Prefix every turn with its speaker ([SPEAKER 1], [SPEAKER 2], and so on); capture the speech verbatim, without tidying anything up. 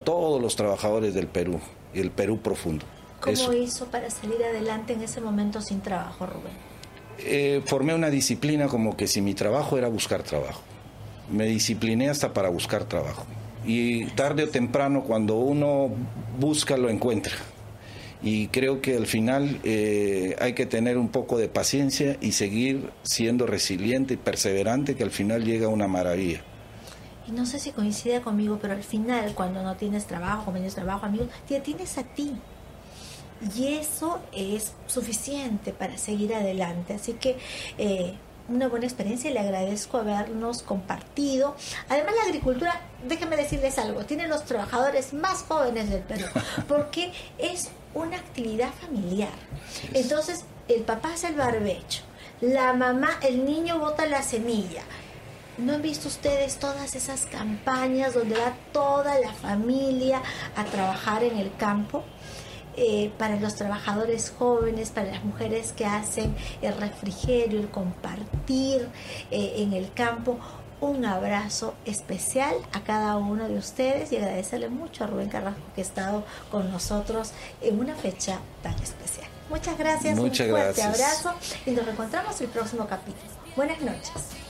[SPEAKER 1] todos los trabajadores del Perú, y el Perú profundo.
[SPEAKER 2] ¿Cómo
[SPEAKER 1] Eso.
[SPEAKER 2] hizo para salir adelante en ese momento sin trabajo, Rubén?
[SPEAKER 1] Eh, formé una disciplina como que si mi trabajo era buscar trabajo. Me discipliné hasta para buscar trabajo. Y tarde o temprano, cuando uno busca, lo encuentra. Y creo que al final eh, hay que tener un poco de paciencia y seguir siendo resiliente y perseverante, que al final llega una maravilla.
[SPEAKER 2] Y no sé si coincide conmigo, pero al final, cuando no tienes trabajo, compañeros de trabajo, amigos, te tienes a ti. Y eso es suficiente para seguir adelante. Así que eh, una buena experiencia, y le agradezco habernos compartido. Además, la agricultura, déjenme decirles algo, tiene los trabajadores más jóvenes del Perú, porque es una actividad familiar. Entonces, el papá hace el barbecho, la mamá, el niño bota la semilla. ¿No han visto ustedes todas esas campañas donde va toda la familia a trabajar en el campo? Eh, para los trabajadores jóvenes, para las mujeres que hacen el refrigerio, el compartir eh, en el campo. Un abrazo especial a cada uno de ustedes y agradecerle mucho a Rubén Carrasco, que ha estado con nosotros en una fecha tan especial. Muchas gracias,
[SPEAKER 1] Muchas
[SPEAKER 2] un fuerte
[SPEAKER 1] gracias.
[SPEAKER 2] abrazo y nos reencontramos el próximo capítulo. Buenas noches.